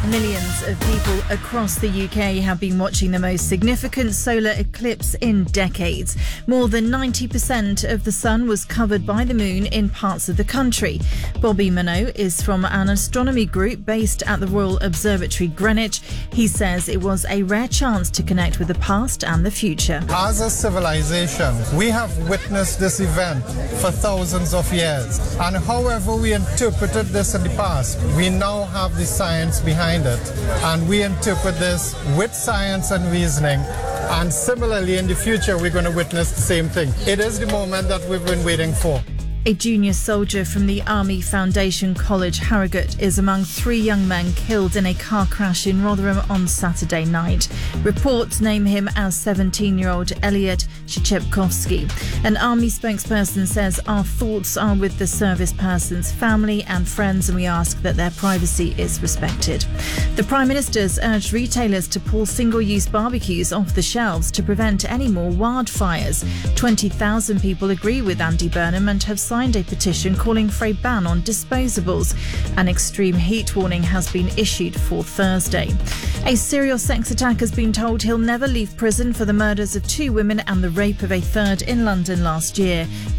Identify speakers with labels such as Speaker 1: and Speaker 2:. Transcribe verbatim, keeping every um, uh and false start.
Speaker 1: Millions of people across the U K have been watching the most significant solar eclipse in decades. More than ninety percent of the sun was covered by the moon in parts of the country. Bobby Minot is from an astronomy group based at the Royal Observatory, Greenwich. He says it was a rare chance to connect with the past and the future.
Speaker 2: As a civilization, we have witnessed this event for thousands of years. And however we interpreted this in the past, we now have the science behind it, and we interpret this with science and reasoning, and similarly in the future we're going to witness the same thing. It is the moment that we've been waiting for.
Speaker 1: A junior soldier from the Army Foundation College, Harrogate, is among three young men killed in a car crash in Rotherham on Saturday night. Reports name him as seventeen-year-old Elliot Shchepkovsky. An Army spokesperson says, "Our thoughts are with the service person's family and friends, and we ask that their privacy is respected." The Prime Minister's urged retailers to pull single-use barbecues off the shelves to prevent any more wildfires. twenty thousand people agree with Andy Burnham and have signed a petition calling for a ban on disposables. An extreme heat warning has been issued for Thursday. A serial sex attacker has been told he'll never leave prison for the murders of two women and the rape of a third in London last year.